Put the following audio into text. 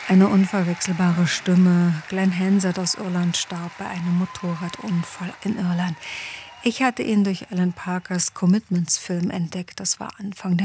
Eine unverwechselbare Stimme. Glenn Hansard aus Irland starb bei einem Motorradunfall in Irland. Ich hatte ihn durch Alan Parkers Commitments-Film entdeckt. Das war Anfang